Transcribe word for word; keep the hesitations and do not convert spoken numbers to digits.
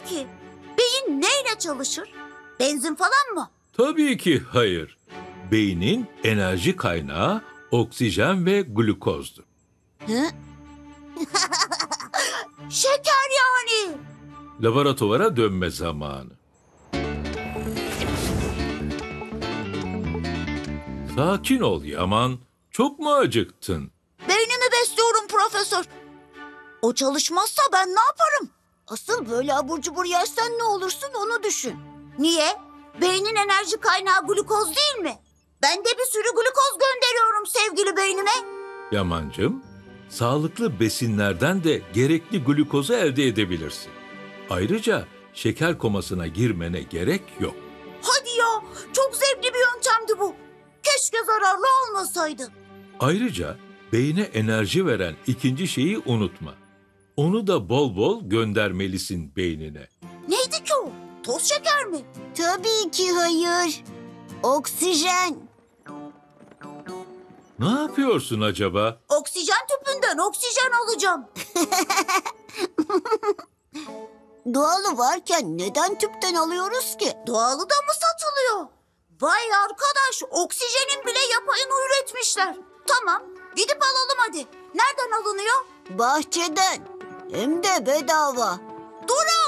Peki beyin neyle çalışır? Benzin falan mı? Tabii ki hayır. Beynin enerji kaynağı oksijen ve glukozdur. Hı? Şeker yani. Laboratuvara dönme zamanı. Sakin ol Yaman. Çok mu acıktın? Beynimi besliyorum profesör. O çalışmazsa ben ne yaparım? Asıl böyle abur cubur yersen ne olursun onu düşün. Niye? Beynin enerji kaynağı glukoz değil mi? Ben de bir sürü glukoz gönderiyorum sevgili beynime. Yamancığım, sağlıklı besinlerden de gerekli glukozu elde edebilirsin. Ayrıca şeker komasına girmene gerek yok. Hadi ya, çok zevkli bir yöntemdi bu. Keşke zararlı olmasaydı. Ayrıca beyne enerji veren ikinci şeyi unutma. Onu da bol bol göndermelisin beynine. Neydi ki o? Toz şeker mi? Tabii ki hayır. Oksijen. Ne yapıyorsun acaba? Oksijen tüpünden oksijen alacağım. Doğalı varken neden tüpten alıyoruz ki? Doğalı da mı satılıyor? Vay arkadaş, oksijenin bile yapayını üretmişler. Tamam, gidip alalım hadi. Nereden alınıyor? Bahçeden. Hem de bedava. Durun!